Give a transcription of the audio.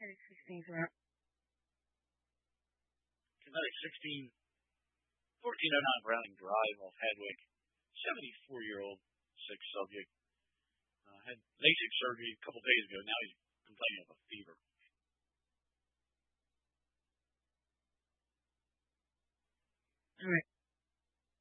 these things around. Kinetic 1409 Browning Drive off Hadwick. 74-year-old sick subject. Had LASIK surgery a couple days ago. Now he's complaining of a fever. All right.